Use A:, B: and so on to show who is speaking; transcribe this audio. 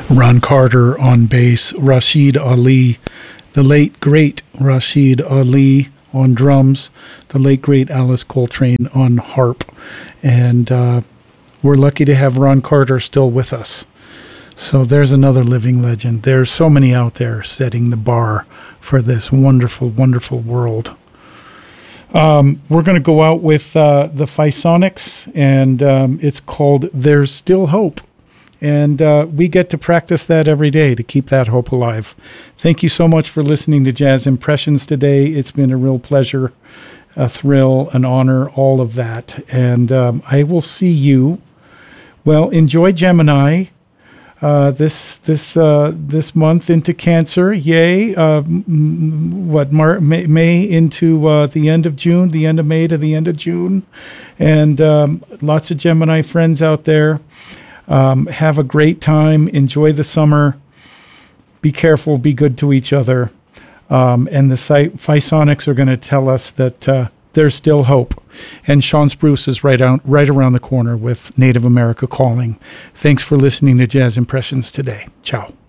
A: Ron Carter on bass, Rashid Ali, the late great Rashid Ali on drums, the late great Alice Coltrane on harp, and we're lucky to have Ron Carter still with us. So there's another living legend. There's so many out there setting the bar for this wonderful, wonderful world. We're going to go out with the Physonics, and it's called There's Still Hope. And we get to practice that every day to keep that hope alive. Thank you so much for listening to Jazz Impressions today. It's been a real pleasure, a thrill, an honor, all of that. And I will see you. Well, enjoy Gemini this month into Cancer. Yay. May into the end of June, the end of May to the end of June. And lots of Gemini friends out there. Have a great time. Enjoy the summer. Be careful. Be good to each other. And the Physonics are going to tell us that there's still hope. And Sean Spruce is right around the corner with Native America Calling. Thanks for listening to Jazz Impressions today. Ciao.